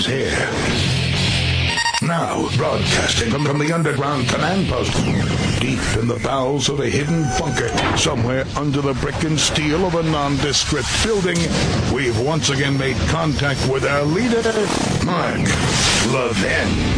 here. Now, broadcasting from the underground command post, deep in the bowels of a hidden bunker, somewhere under the brick and steel of a nondescript building, we've once again made contact with our leader, Mark Levin.